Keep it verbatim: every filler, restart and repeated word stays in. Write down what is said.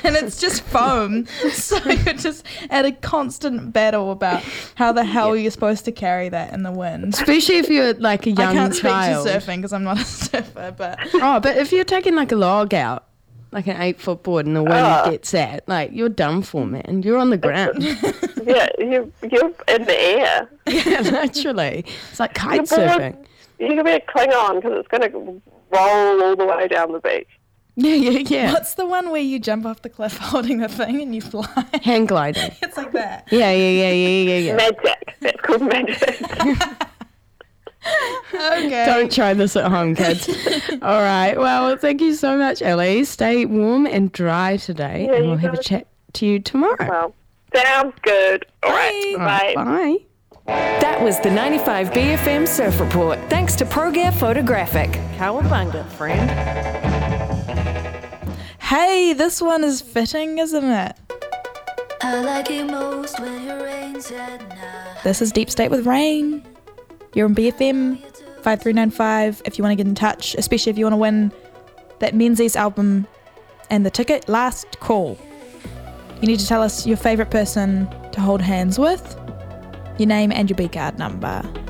and it's just foam. So you're just at a constant battle about how the hell you're supposed to carry that in the wind. Especially if you're like a young I can't child. speak to surfing because I'm not a surfer, but Oh, but if you're taking like a log out, like an eight foot board, and the wind Oh. gets that, like you're done for, man. You're on the ground. Yeah, you, you're in the air. Yeah, literally. It's like kite Your board- surfing. You can be a Klingon because it's going to roll all the way down the beach. Yeah, yeah, yeah. what's the one where you jump off the cliff holding the thing and you fly? Hang gliding. It's like that. Yeah, yeah, yeah, yeah, yeah, yeah. Magic. That's called magic. Okay. Don't try this at home, kids. All right. Well, thank you so much, Ellie. Stay warm and dry today, Yeah, and you we'll have a guys- chat to you tomorrow. Well, sounds good. All right. All right, Bye. bye. That was the ninety-five B F M Surf Report, thanks to ProGear Photographic. Cowabunga, friend. Hey, this one is fitting, isn't it? I like it most when it rains at night. This is Deep State with Rain. You're on B F M five three nine five if you want to get in touch, especially if you want to win that Menzies album and the ticket. Last call. You need to tell us your favourite person to hold hands with, your name and your B card number.